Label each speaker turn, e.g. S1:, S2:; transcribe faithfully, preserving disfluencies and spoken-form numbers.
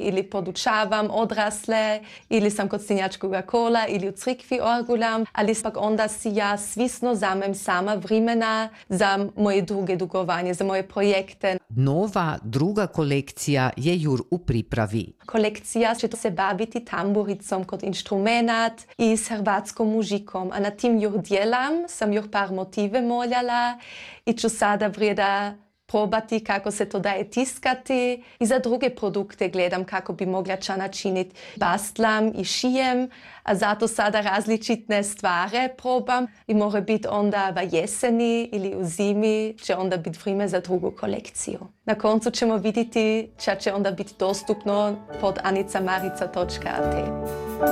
S1: ili podučavam odrasle, ili sam kod stinjačkoga kola, ili u crkvi orgulam, ali spak onda si ja svisno zamem sama vremena za moje druge dugovanje, za moje projekte.
S2: Nova druga kolekcija je jur u pripravi.
S1: Kolekcija će se baviti tamburicom kod instrumenat i s hrvatskom muzikom, a na tim jur djelam, sam jur par motive moljala i ću sada vrijeda probati kako se to daje tiskati i za druge produkte gledam kako bi mogla ča načiniti. Bastlam i šijem, a zato sada različitne stvari probam i mora biti onda v jeseni ili u zimi će onda biti vrijeme za drugu kolekciju. Na koncu ćemo vidjeti ča će onda biti dostupno pod anicamarica točka a te.